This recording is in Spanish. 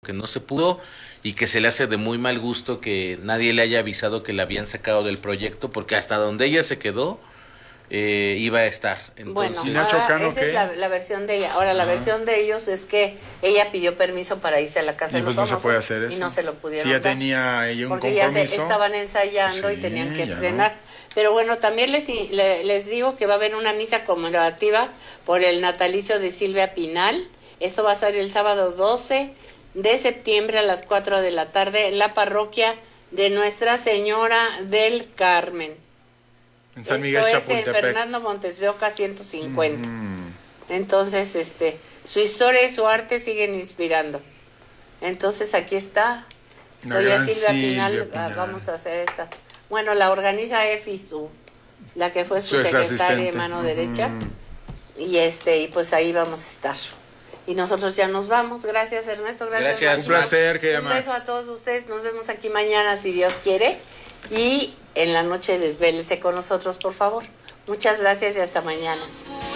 que no se pudo y que se le hace de muy mal gusto que nadie le haya avisado que la habían sacado del proyecto, porque hasta donde ella se quedó iba a estar. Entonces, Bueno, esa es la versión de ella. Ahora, la versión de ellos es que ella pidió permiso para irse a la casa de los famosos. No se puede hacer eso. Y no se lo pudieron si ya dar. tenía ella un porque compromiso. ya estaban ensayando y tenían que estrenar. No. Pero bueno, también les digo que va a haber una misa conmemorativa por el natalicio de Silvia Pinal. Esto va a ser el sábado 12 de septiembre a las 4 de la tarde en la parroquia de Nuestra Señora del Carmen. En San Miguel Esto Chapultepec. es en Fernando Montes de Oca 150. Entonces, su historia y su arte siguen inspirando. Entonces, aquí está. Doña Silvia Pinal, vamos a hacer esta. Bueno, la organiza Efi, la que fue su secretaria y mano derecha. Y pues ahí vamos a estar. Y nosotros ya nos vamos. Gracias, Ernesto. Gracias. Un placer que Un beso a todos ustedes. Nos vemos aquí mañana, si Dios quiere. Y en la noche desvélense con nosotros, por favor. Muchas gracias y hasta mañana.